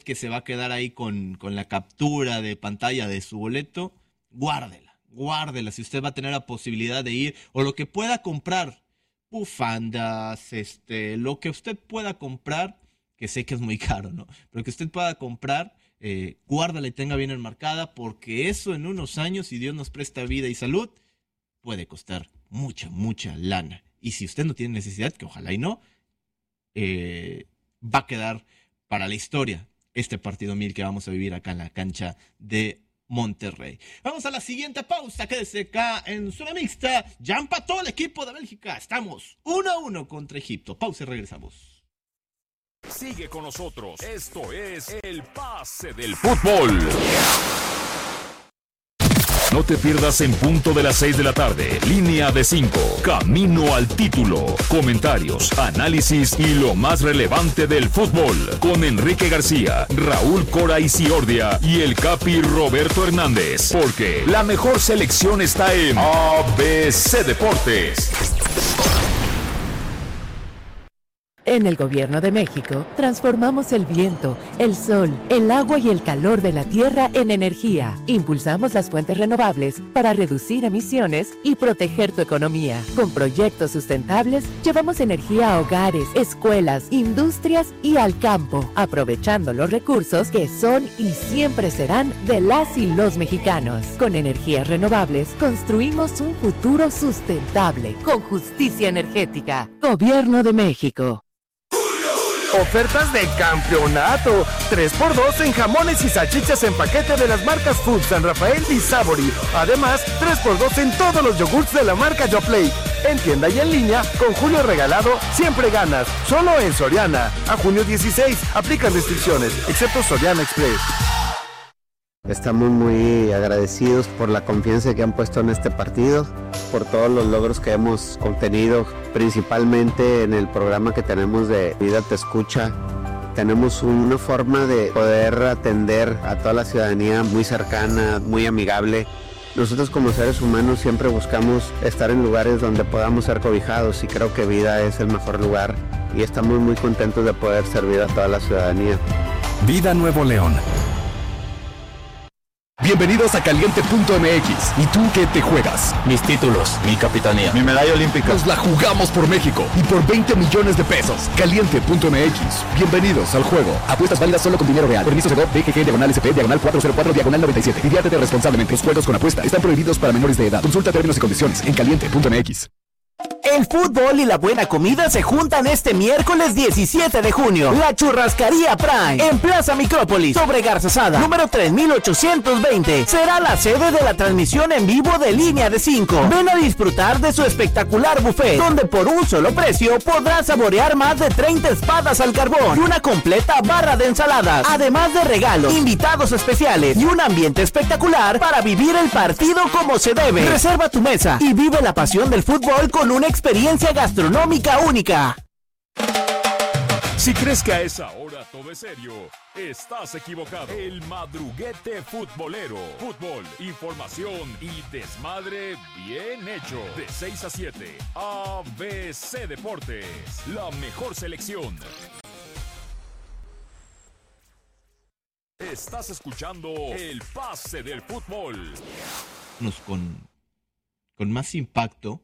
que se va a quedar ahí con la captura de pantalla de su boleto, guárdela, si usted va a tener la posibilidad de ir, o lo que pueda comprar, bufandas, lo que usted pueda comprar, que sé que es muy caro, ¿no? Pero que usted pueda comprar, guárdala y tenga bien enmarcada, porque eso en unos años, si Dios nos presta vida y salud, puede costar mucha lana. Y si usted no tiene necesidad, que ojalá y no, va a quedar para la historia este partido 1000 que vamos a vivir acá en la cancha de Monterrey. Vamos a la siguiente pausa. Quédese acá en Zona Mixta. Ya empató el equipo de Bélgica. Estamos 1-1 contra Egipto. Pausa y regresamos. Sigue con nosotros. Esto es El Pase del Fútbol. No te pierdas en punto de las 6 de la tarde. Línea de 5. Camino al título. Comentarios, análisis y lo más relevante del fútbol. Con Enrique García, Raúl Cora Isiordia y el Capi Roberto Hernández. Porque la mejor selección está en ABC Deportes. En el Gobierno de México, transformamos el viento, el sol, el agua y el calor de la tierra en energía. Impulsamos las fuentes renovables para reducir emisiones y proteger tu economía. Con proyectos sustentables, llevamos energía a hogares, escuelas, industrias y al campo, aprovechando los recursos que son y siempre serán de las y los mexicanos. Con energías renovables, construimos un futuro sustentable, con justicia energética. Gobierno de México. Ofertas de campeonato. 3x2 en jamones y salchichas en paquete de las marcas Food, San Rafael y Sabori. Además, 3x2 en todos los yogurts de la marca Yoplait. En tienda y en línea, con Julio Regalado, siempre ganas. Solo en Soriana. A junio 16, aplican restricciones, excepto Soriana Express. Estamos muy agradecidos por la confianza que han puesto en este partido, por todos los logros que hemos obtenido, principalmente en el programa que tenemos de Vida Te Escucha. Tenemos una forma de poder atender a toda la ciudadanía muy cercana, muy amigable. Nosotros como seres humanos siempre buscamos estar en lugares donde podamos ser cobijados y creo que Vida es el mejor lugar y estamos muy contentos de poder servir a toda la ciudadanía. Vida Nuevo León. Bienvenidos a Caliente.mx. ¿Y tú qué te juegas? Mis títulos, mi capitanía, mi medalla olímpica. Nos la jugamos por México y por 20 millones de pesos. Caliente.mx. Bienvenidos al juego. Apuestas válidas solo con dinero real. Permiso de BGG/SP/404/97. Diviértete responsablemente. Los juegos con apuesta están prohibidos para menores de edad. Consulta términos y condiciones en Caliente.mx. El fútbol y la buena comida se juntan este miércoles 17 de junio. La Churrascaría Prime en Plaza Micrópolis, sobre Garzazada, número 3820. Será la sede de la transmisión en vivo de Línea de 5. Ven a disfrutar de su espectacular buffet, donde por un solo precio podrás saborear más de 30 espadas al carbón y una completa barra de ensaladas. Además de regalos, invitados especiales y un ambiente espectacular para vivir el partido como se debe. Reserva tu mesa y vive la pasión del fútbol con una experiencia gastronómica única. Si crees que a esa hora todo es serio, estás equivocado. El Madruguete Futbolero. Fútbol, información y desmadre bien hecho. De 6 a 7, ABC Deportes. La mejor selección. Estás escuchando El Pase del Fútbol. Con más impacto.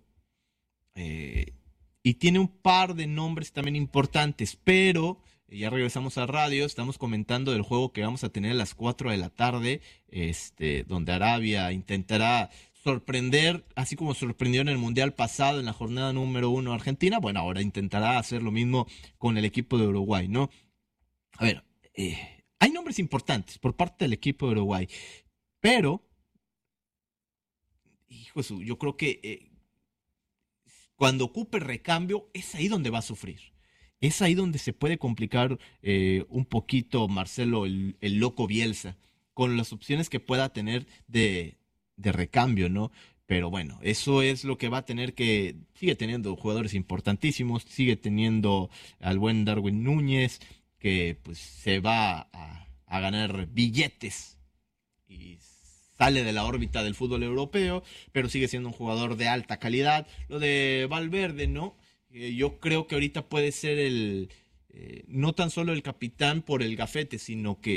Y tiene un par de nombres también importantes, pero ya regresamos a radio, estamos comentando del juego que vamos a tener a las 4 de la tarde, donde Arabia intentará sorprender, así como sorprendió en el Mundial pasado, en la jornada número 1 Argentina, bueno, ahora intentará hacer lo mismo con el equipo de Uruguay, ¿no? A ver, hay nombres importantes por parte del equipo de Uruguay, pero, yo creo que cuando ocupe recambio, es ahí donde va a sufrir. Es ahí donde se puede complicar un poquito Marcelo, el loco Bielsa, con las opciones que pueda tener de recambio, ¿no? Pero bueno, eso es lo que va a tener que... Sigue teniendo jugadores importantísimos, sigue teniendo al buen Darwin Núñez, que pues se va a ganar billetes y sale de la órbita del fútbol europeo, pero sigue siendo un jugador de alta calidad. Lo de Valverde, ¿no? Yo creo que ahorita puede ser no tan solo el capitán por el gafete, sino que